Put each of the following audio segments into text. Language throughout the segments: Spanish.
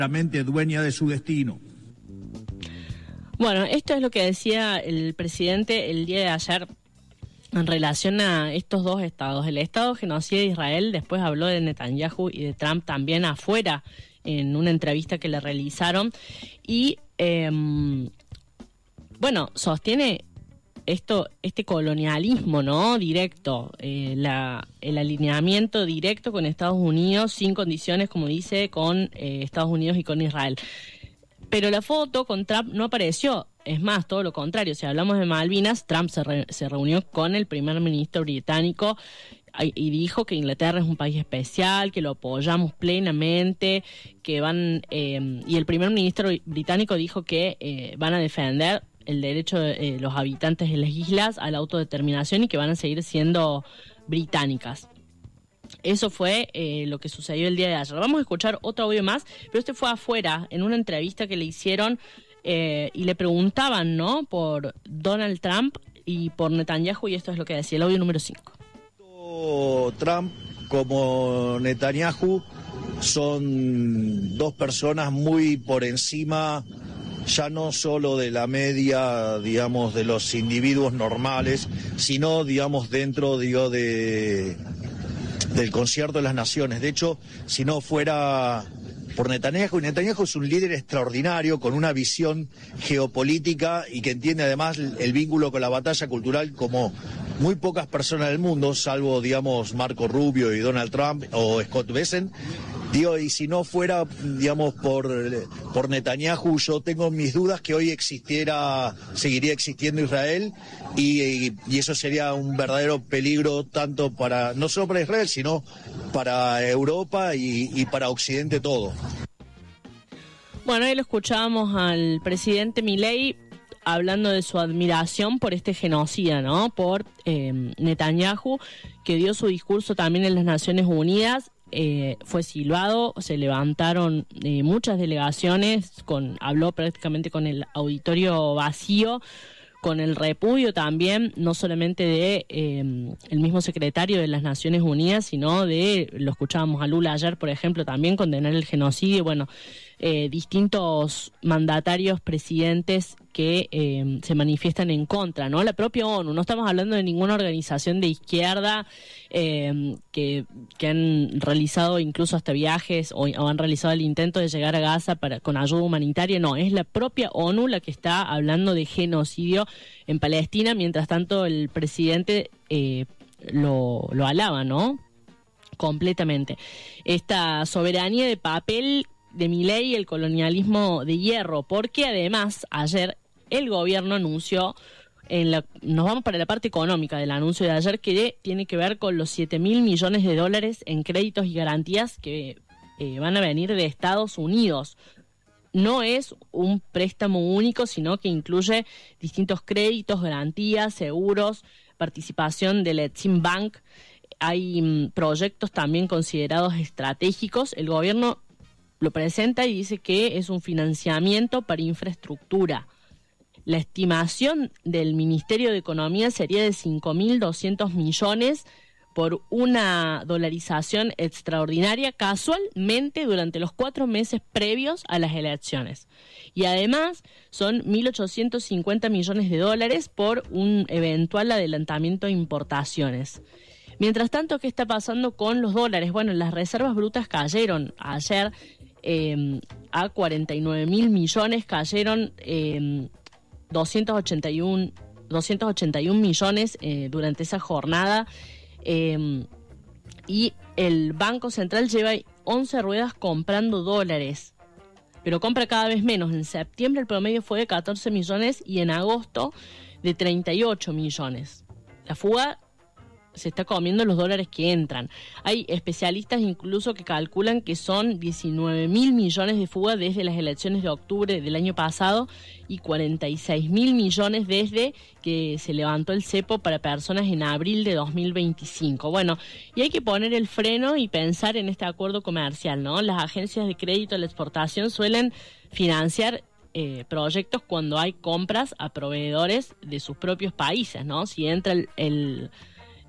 dueña de su destino. Bueno, esto es lo que decía el presidente el día de ayer en relación a estos dos estados. El estado genocida de Israel, después habló de Netanyahu y de Trump también afuera en una entrevista que le realizaron. Y, sostiene este colonialismo, ¿no? Directo, el alineamiento directo con Estados Unidos, sin condiciones, como dice, con Estados Unidos y con Israel. Pero la foto con Trump no apareció. Es más, todo lo contrario. Si hablamos de Malvinas, Trump se reunió con el primer ministro británico y dijo que Inglaterra es un país especial, que lo apoyamos plenamente, que van... y el primer ministro británico dijo que van a defender el derecho de los habitantes de las islas a la autodeterminación y que van a seguir siendo británicas. Eso fue lo que sucedió el día de ayer. Vamos a escuchar otro audio más, pero este fue afuera, en una entrevista que le hicieron y le preguntaban, ¿no?, por Donald Trump y por Netanyahu, y esto es lo que decía el audio número 5. Trump como Netanyahu son dos personas muy por encima, ya no solo de la media, digamos, de los individuos normales, sino, digamos, dentro, del concierto de las naciones. De hecho, si no fuera por Netanyahu, y Netanyahu es un líder extraordinario, con una visión geopolítica y que entiende además el vínculo con la batalla cultural como muy pocas personas del mundo, salvo, digamos, Marco Rubio y Donald Trump o Scott Bessent. Y si no fuera, digamos, por Netanyahu, yo tengo mis dudas que hoy seguiría existiendo Israel, y eso sería un verdadero peligro tanto para, no solo para Israel, sino para Europa y para Occidente todo. Bueno, ahí lo escuchábamos al presidente Milei hablando de su admiración por este genocida, ¿no?, por Netanyahu, que dio su discurso también en las Naciones Unidas. Fue silbado, se levantaron muchas delegaciones, habló prácticamente con el auditorio vacío, con el repudio también, no solamente de el mismo secretario de las Naciones Unidas, sino lo escuchábamos a Lula ayer, por ejemplo, también condenar el genocidio. Bueno, distintos mandatarios, presidentes que se manifiestan en contra, ¿no? La propia ONU, no estamos hablando de ninguna organización de izquierda que han realizado incluso hasta viajes o han realizado el intento de llegar a Gaza con ayuda humanitaria. No, es la propia ONU la que está hablando de genocidio en Palestina. Mientras tanto, el presidente lo alaba, ¿no?, completamente. Esta soberanía de papel de Milei, el colonialismo de hierro, porque además ayer el gobierno anunció, nos vamos para la parte económica del anuncio de ayer, que tiene que ver con los 7.000 millones de dólares en créditos y garantías que van a venir de Estados Unidos. No es un préstamo único, sino que incluye distintos créditos, garantías, seguros, participación del Exim Bank. Hay proyectos también considerados estratégicos. El gobierno lo presenta y dice que es un financiamiento para infraestructura. La estimación del Ministerio de Economía sería de 5.200 millones por una dolarización extraordinaria, casualmente durante los 4 meses previos a las elecciones. Y además son 1.850 millones de dólares por un eventual adelantamiento de importaciones. Mientras tanto, ¿qué está pasando con los dólares? Bueno, las reservas brutas cayeron ayer a 49.000 millones, cayeron 281 millones durante esa jornada, y el Banco Central lleva 11 ruedas comprando dólares, pero compra cada vez menos. En septiembre el promedio fue de 14 millones y en agosto de 38 millones. La fuga se está comiendo los dólares que entran. Hay especialistas incluso que calculan que son 19.000 millones de fuga desde las elecciones de octubre del año pasado y 46.000 millones desde que se levantó el cepo para personas en abril de 2025. Bueno, y hay que poner el freno y pensar en este acuerdo comercial, ¿no? Las agencias de crédito a la exportación suelen financiar proyectos cuando hay compras a proveedores de sus propios países, ¿no? Si entra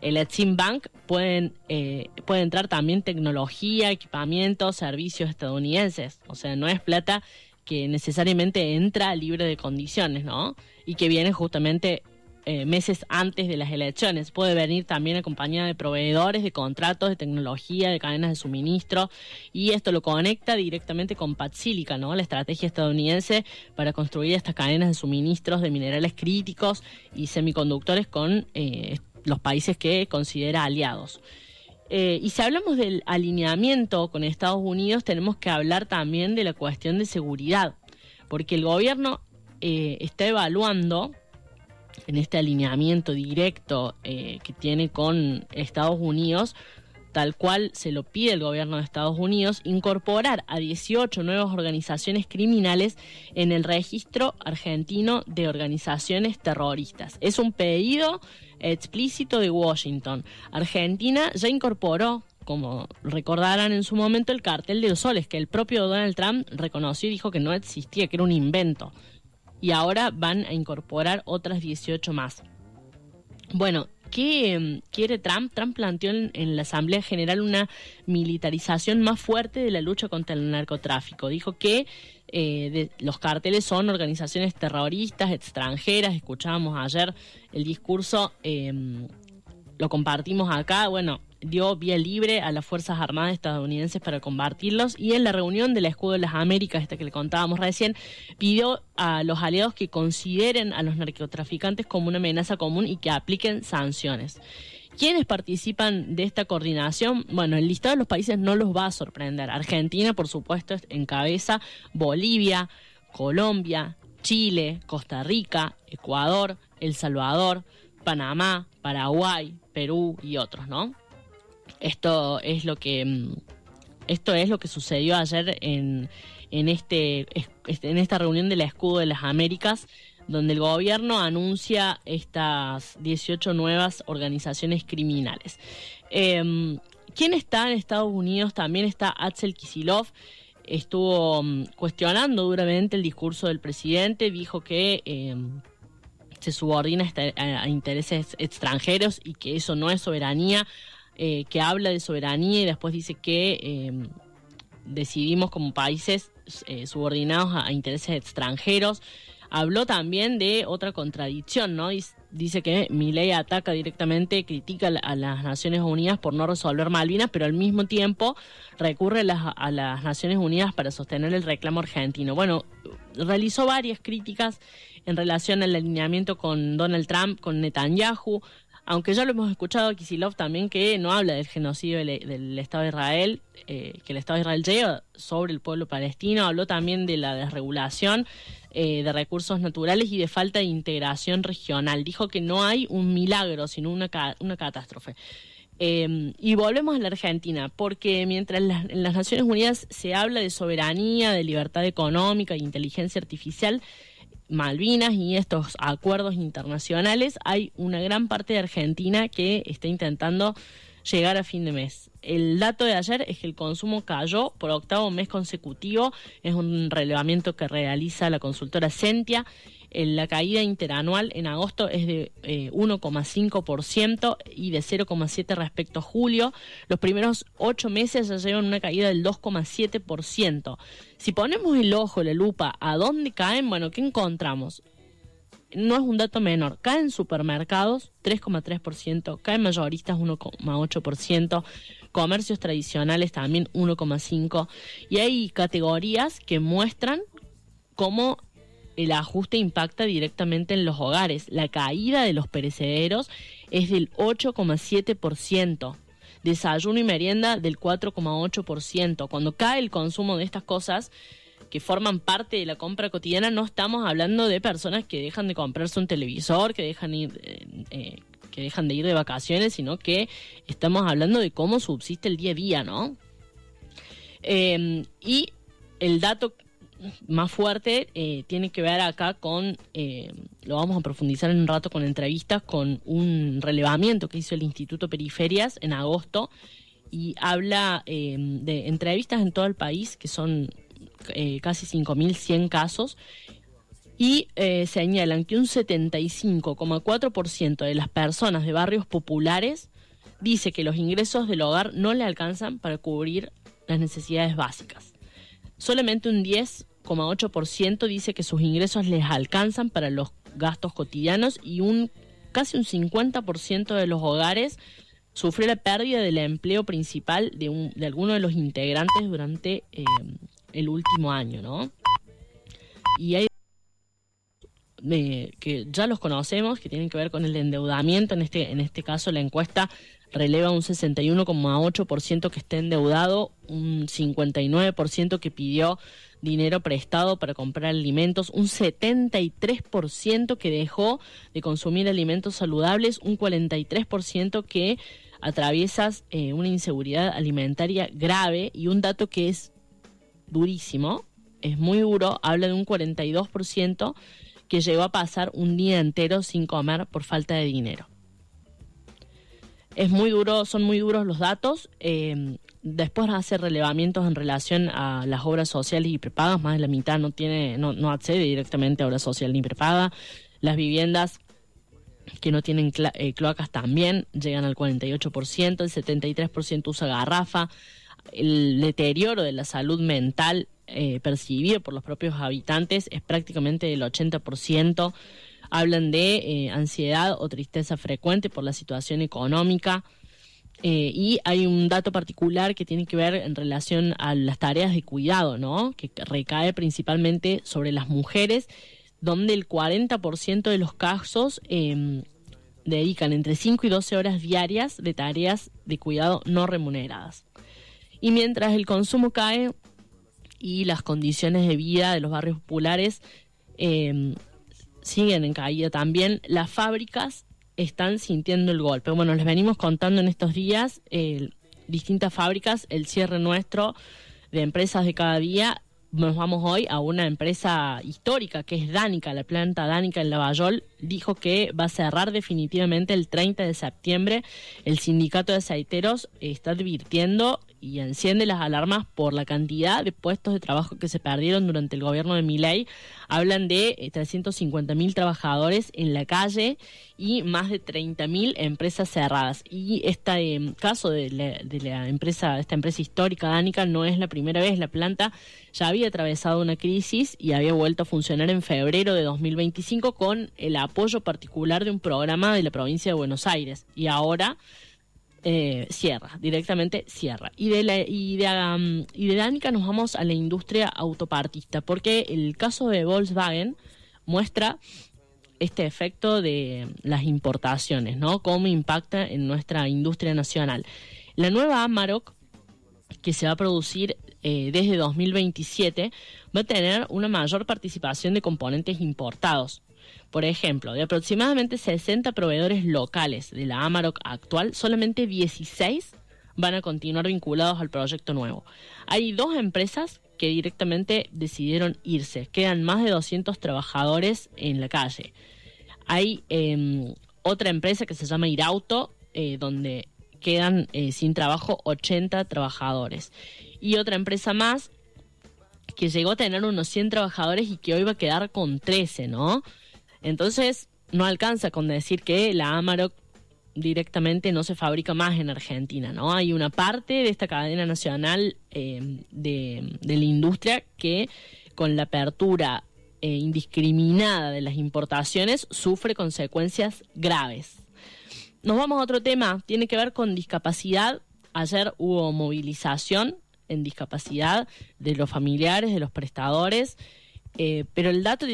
el Exim Bank puede entrar también tecnología, equipamiento, servicios estadounidenses. O sea, no es plata que necesariamente entra libre de condiciones, ¿no? Y que viene justamente meses antes de las elecciones. Puede venir también acompañada de proveedores, de contratos, de tecnología, de cadenas de suministro, y esto lo conecta directamente con Patsilica, ¿no? La estrategia estadounidense para construir estas cadenas de suministros de minerales críticos y semiconductores con los países que considera aliados. Y si hablamos del alineamiento con Estados Unidos, tenemos que hablar también de la cuestión de seguridad, porque el gobierno está evaluando en este alineamiento directo que tiene con Estados Unidos, tal cual se lo pide el gobierno de Estados Unidos, incorporar a 18 nuevas organizaciones criminales en el registro argentino de organizaciones terroristas. Es un pedido explícito de Washington. Argentina ya incorporó, como recordarán en su momento, el cartel de los soles, que el propio Donald Trump reconoció y dijo que no existía, que era un invento. Y ahora van a incorporar otras 18 más. Bueno, ¿qué quiere Trump? Trump planteó en la Asamblea General una militarización más fuerte de la lucha contra el narcotráfico. Dijo que los cárteles son organizaciones terroristas extranjeras. Escuchábamos ayer el discurso, lo compartimos acá. Bueno, dio vía libre a las Fuerzas Armadas estadounidenses para combatirlos, y en la reunión del Escudo de las Américas, esta que le contábamos recién, pidió a los aliados que consideren a los narcotraficantes como una amenaza común y que apliquen sanciones. ¿Quiénes participan de esta coordinación? Bueno, el listado de los países no los va a sorprender. Argentina, por supuesto, encabeza, Bolivia, Colombia, Chile, Costa Rica, Ecuador, El Salvador, Panamá, Paraguay, Perú y otros, ¿no? Esto es lo que sucedió ayer en esta reunión del Escudo de las Américas, donde el gobierno anuncia estas 18 nuevas organizaciones criminales. ¿Quién está en Estados Unidos? También está Axel Kicillof. Estuvo cuestionando duramente el discurso del presidente, dijo que se subordina a intereses extranjeros y que eso no es soberanía, que habla de soberanía y después dice que decidimos como países subordinados a intereses extranjeros. Habló también de otra contradicción, ¿no? Dice que Milei ataca directamente, critica a las Naciones Unidas por no resolver Malvinas, pero al mismo tiempo recurre a las Naciones Unidas para sostener el reclamo argentino. Bueno, realizó varias críticas en relación al alineamiento con Donald Trump, con Netanyahu, aunque ya lo hemos escuchado a Kicillof también, que no habla del genocidio del Estado de Israel, que el Estado de Israel lleva sobre el pueblo palestino. Habló también de la desregulación de recursos naturales y de falta de integración regional. Dijo que no hay un milagro, sino una catástrofe. Y volvemos a la Argentina, porque mientras en las Naciones Unidas se habla de soberanía, de libertad económica e inteligencia artificial, Malvinas y estos acuerdos internacionales, hay una gran parte de Argentina que está intentando llegar a fin de mes. El dato de ayer es que el consumo cayó por 8º mes consecutivo. Es un relevamiento que realiza la consultora Sentia. La caída interanual en agosto es de 1,5% y de 0,7% respecto a julio. Los primeros 8 meses ya llevan una caída del 2,7%. Si ponemos el ojo, la lupa, ¿a dónde caen? Bueno, ¿qué encontramos? No es un dato menor. Caen supermercados, 3,3%, caen mayoristas, 1,8%, comercios tradicionales también 1,5%, y hay categorías que muestran cómo el ajuste impacta directamente en los hogares. La caída de los perecederos es del 8,7%, desayuno y merienda del 4,8%. Cuando cae el consumo de estas cosas que forman parte de la compra cotidiana, no estamos hablando de personas que dejan de comprarse un televisor, que dejan de ir de vacaciones, sino que estamos hablando de cómo subsiste el día a día, ¿no? Y el dato más fuerte tiene que ver acá con, lo vamos a profundizar en un rato con entrevistas, con un relevamiento que hizo el Instituto Periferias en agosto, y habla de entrevistas en todo el país, que son casi 5.100 casos, Y señalan que un 75,4% de las personas de barrios populares dice que los ingresos del hogar no le alcanzan para cubrir las necesidades básicas. Solamente un 10,8% dice que sus ingresos les alcanzan para los gastos cotidianos y casi un 50% de los hogares sufrió la pérdida del empleo principal de alguno de los integrantes durante el último año, ¿no? Y hay que ya los conocemos, que tienen que ver con el endeudamiento. En este caso la encuesta releva un 61,8% que esté endeudado, un 59% que pidió dinero prestado para comprar alimentos, un 73% que dejó de consumir alimentos saludables, un 43% que atraviesa una inseguridad alimentaria grave, y un dato que es durísimo, es muy duro, habla de un 42% que llegó a pasar un día entero sin comer por falta de dinero. Es muy duro, son muy duros los datos. Después hace relevamientos en relación a las obras sociales y prepagas. Más de la mitad no accede directamente a obra social ni prepaga. Las viviendas que no tienen cloacas también llegan al 48%, el 73% usa garrafa. El deterioro de la salud mental percibido por los propios habitantes es prácticamente del 80%. Hablan de ansiedad o tristeza frecuente por la situación económica. Y hay un dato particular que tiene que ver en relación a las tareas de cuidado, ¿no? Que recae principalmente sobre las mujeres, donde el 40% de los casos dedican entre 5 y 12 horas diarias de tareas de cuidado no remuneradas. Y mientras el consumo cae y las condiciones de vida de los barrios populares siguen en caída también, las fábricas están sintiendo el golpe. Bueno, les venimos contando en estos días distintas fábricas, el cierre nuestro de empresas de cada día. Nos vamos hoy a una empresa histórica que es Danica, la planta Danica en Lavallol, dijo que va a cerrar definitivamente el 30 de septiembre. El sindicato de aceiteros está advirtiendo y enciende las alarmas por la cantidad de puestos de trabajo que se perdieron durante el gobierno de Milei. Hablan de 350.000 trabajadores en la calle y más de 30.000 empresas cerradas. Y este caso de la empresa, esta empresa histórica Danica, no es la primera vez. La planta ya había atravesado una crisis y había vuelto a funcionar en febrero de 2025 con el apoyo particular de un programa de la provincia de Buenos Aires. Y ahora directamente cierra. Y de Danica nos vamos a la industria autopartista, porque el caso de Volkswagen muestra este efecto de las importaciones, ¿no? Cómo impacta en nuestra industria nacional. La nueva Amarok, que se va a producir desde 2027, va a tener una mayor participación de componentes importados. Por ejemplo, de aproximadamente 60 proveedores locales de la Amarok actual, solamente 16 van a continuar vinculados al proyecto nuevo. Hay 2 empresas que directamente decidieron irse. Quedan más de 200 trabajadores en la calle. Hay otra empresa que se llama Irauto, donde quedan sin trabajo 80 trabajadores. Y otra empresa más que llegó a tener unos 100 trabajadores y que hoy va a quedar con 13, ¿no? Entonces, no alcanza con decir que la Amarok directamente no se fabrica más en Argentina, ¿no? Hay una parte de esta cadena nacional de la industria que, con la apertura indiscriminada de las importaciones, sufre consecuencias graves. Nos vamos a otro tema, tiene que ver con discapacidad. Ayer hubo movilización en discapacidad de los familiares, de los prestadores, pero el dato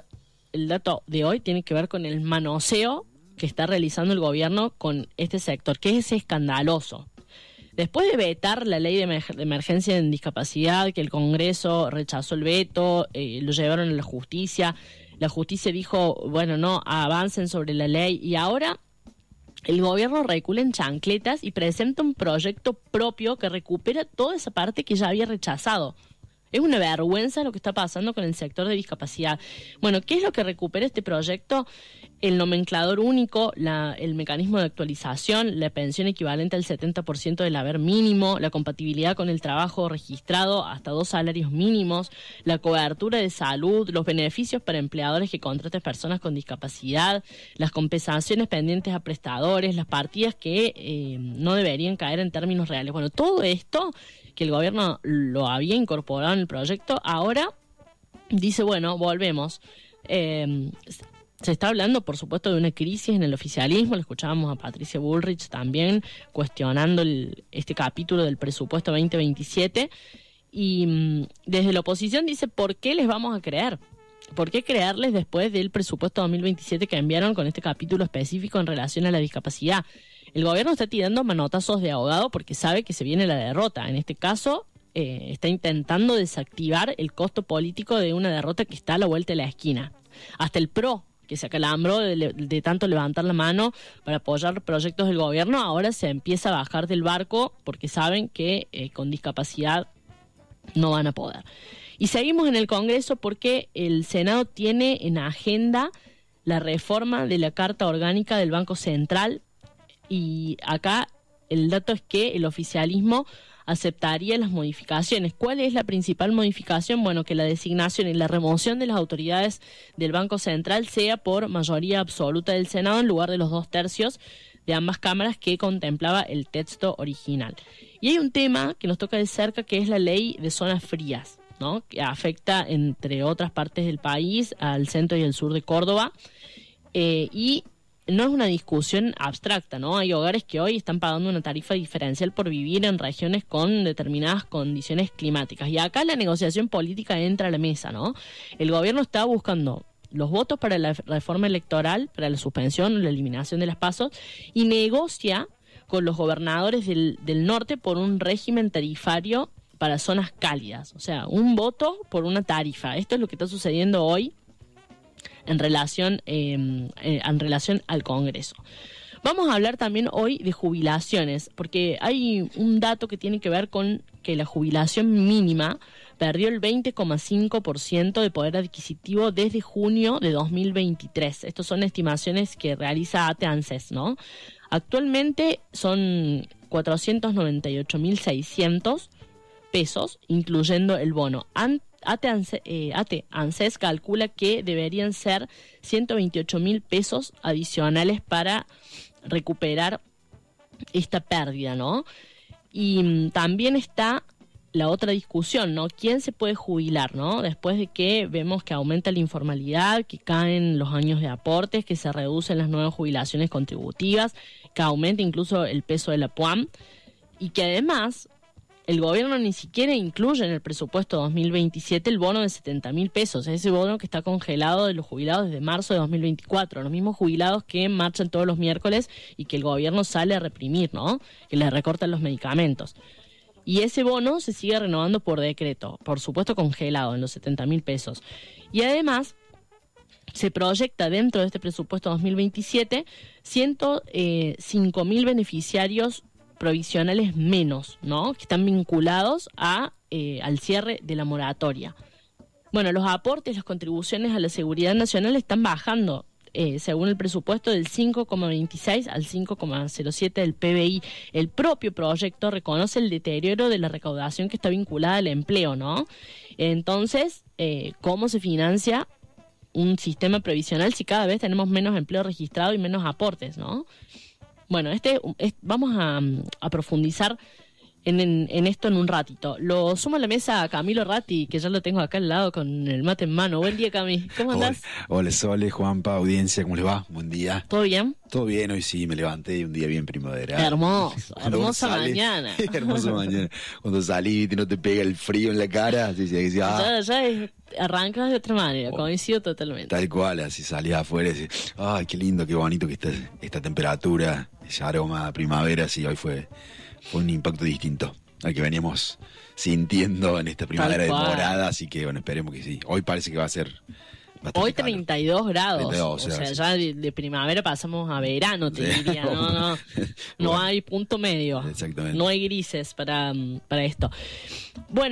de hoy tiene que ver con el manoseo que está realizando el gobierno con este sector, que es escandaloso. Después de vetar la ley de emergencia en discapacidad, que el Congreso rechazó el veto, lo llevaron a la justicia dijo, bueno, no, avancen sobre la ley, y ahora el gobierno recula en chancletas y presenta un proyecto propio que recupera toda esa parte que ya había rechazado Es una vergüenza lo que está pasando con el sector de discapacidad. Bueno, ¿qué es lo que recupera este proyecto? El nomenclador único, el mecanismo de actualización, la pensión equivalente al 70% del haber mínimo, la compatibilidad con el trabajo registrado hasta 2 salarios mínimos, la cobertura de salud, los beneficios para empleadores que contraten personas con discapacidad, las compensaciones pendientes a prestadores, las partidas que no deberían caer en términos reales. Bueno, todo esto que el gobierno lo había incorporado en el proyecto, ahora dice, bueno, volvemos. Se está hablando, por supuesto, de una crisis en el oficialismo. Le escuchábamos a Patricia Bullrich también cuestionando este capítulo del presupuesto 2027. Y desde la oposición dice, ¿por qué les vamos a creer? ¿Por qué creerles después del presupuesto 2027 que enviaron con este capítulo específico en relación a la discapacidad? El gobierno está tirando manotazos de ahogado porque sabe que se viene la derrota. En este caso, está intentando desactivar el costo político de una derrota que está a la vuelta de la esquina. Hasta el PRO, que se acalambró de tanto levantar la mano para apoyar proyectos del gobierno, ahora se empieza a bajar del barco porque saben que con discapacidad no van a poder. Y seguimos en el Congreso porque el Senado tiene en agenda la reforma de la Carta Orgánica del Banco Central, y acá el dato es que el oficialismo aceptaría las modificaciones. ¿Cuál es la principal modificación? Bueno, que la designación y la remoción de las autoridades del Banco Central sea por mayoría absoluta del Senado en lugar de los 2/3 de ambas cámaras que contemplaba el texto original. Y hay un tema que nos toca de cerca, que es la ley de zonas frías, ¿no? Que afecta, entre otras partes del país, al centro y el sur de Córdoba, y no es una discusión abstracta, ¿no? Hay hogares que hoy están pagando una tarifa diferencial por vivir en regiones con determinadas condiciones climáticas. Y acá la negociación política entra a la mesa, ¿no? El gobierno está buscando los votos para la reforma electoral, para la suspensión o la eliminación de las PASO, y negocia con los gobernadores del norte por un régimen tarifario para zonas cálidas. O sea, un voto por una tarifa. Esto es lo que está sucediendo hoy en relación al Congreso. Vamos a hablar también hoy de jubilaciones, porque hay un dato que tiene que ver con que la jubilación mínima perdió el 20,5% de poder adquisitivo desde junio de 2023. Estas son estimaciones que realiza ATE ANSES, ¿no? Actualmente son 498.600 pesos, incluyendo el bono. ATE ANSES calcula que deberían ser 128.000 pesos adicionales para recuperar esta pérdida, ¿no? Y también está la otra discusión, ¿no? ¿Quién se puede jubilar, no? Después de que vemos que aumenta la informalidad, que caen los años de aportes, que se reducen las nuevas jubilaciones contributivas, que aumenta incluso el peso de la PUAM, y que además el gobierno ni siquiera incluye en el presupuesto 2027 el bono de 70.000 pesos, ese bono que está congelado de los jubilados desde marzo de 2024, los mismos jubilados que marchan todos los miércoles y que el gobierno sale a reprimir, ¿no? Que les recortan los medicamentos. Y ese bono se sigue renovando por decreto, por supuesto congelado en los 70.000 pesos. Y además se proyecta dentro de este presupuesto 2027 105.000 beneficiarios provisionales menos, ¿no? Que están vinculados al cierre de la moratoria. Bueno, los aportes, las contribuciones a la seguridad nacional están bajando, según el presupuesto, del 5,26 al 5,07 del PBI. El propio proyecto reconoce el deterioro de la recaudación que está vinculada al empleo, ¿no? Entonces, ¿cómo se financia un sistema previsional si cada vez tenemos menos empleo registrado y menos aportes, ¿no? Bueno, vamos a profundizar en esto en un ratito. Lo sumo a la mesa a Camilo Ratti, que ya lo tengo acá al lado con el mate en mano. Buen día, Cami. ¿Cómo andás? Hola, Sole, Juanpa, audiencia, ¿cómo les va? Buen día. ¿Todo bien? Todo bien, hoy sí me levanté y un día bien primaveral. Hermosa mañana. Hermosa mañana. Cuando salí y no te pega el frío en la cara, así se decía, arrancas de otra manera, coincido totalmente. Tal cual, así salías afuera y decís, ay, qué lindo, qué bonito que está esta temperatura, ese aroma a primavera, sí, hoy fue un impacto distinto al que veníamos sintiendo en esta primavera demorada, así que bueno, esperemos que sí. Hoy parece que va a ser bastante hoy calor. 32 grados, 32, o sea, sí. Ya de primavera pasamos a verano, te diría, no Bueno, hay punto medio. Exactamente. No hay grises para esto. Bueno,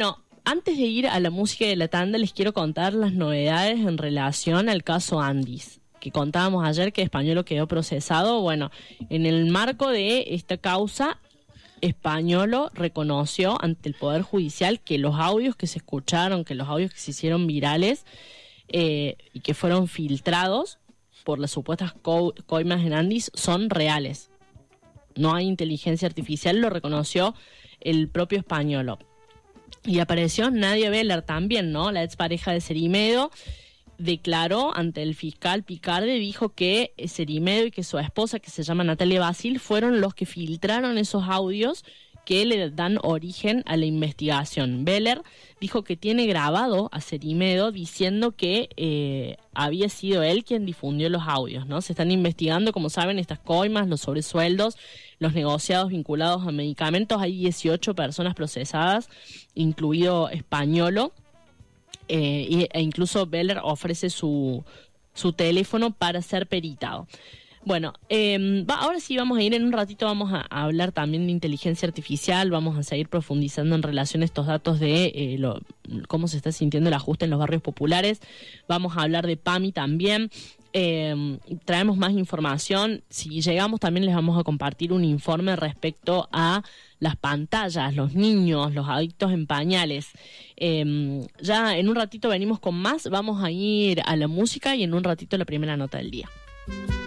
Antes de ir a la música de la tanda, les quiero contar las novedades en relación al caso Andis, que contábamos ayer que Españolo quedó procesado. Bueno, en el marco de esta causa, Españolo reconoció ante el Poder Judicial que los audios que se escucharon, que los audios que se hicieron virales y que fueron filtrados por las supuestas coimas en Andis son reales. No hay inteligencia artificial, lo reconoció el propio Españolo. Y apareció Nadia Beller también, ¿no? La expareja de Cerimedo declaró ante el fiscal Picardi, dijo que Cerimedo y que su esposa, que se llama Natalia Basil, fueron los que filtraron esos audios que le dan origen a la investigación. Beller dijo que tiene grabado a Cerimedo diciendo que había sido él quien difundió los audios, ¿no? Se están investigando, como saben, estas coimas, los sobresueldos, los negociados vinculados a medicamentos. Hay 18 personas procesadas, incluido Españolo, e incluso Beller ofrece su teléfono para ser peritado. Bueno, ahora sí vamos a ir en un ratito, vamos a hablar también de inteligencia artificial, vamos a seguir profundizando en relación a estos datos de cómo se está sintiendo el ajuste en los barrios populares, vamos a hablar de PAMI también, traemos más información, si llegamos también les vamos a compartir un informe respecto a las pantallas, los niños, los adictos en pañales. Ya en un ratito venimos con más, vamos a ir a la música y en un ratito la primera nota del día.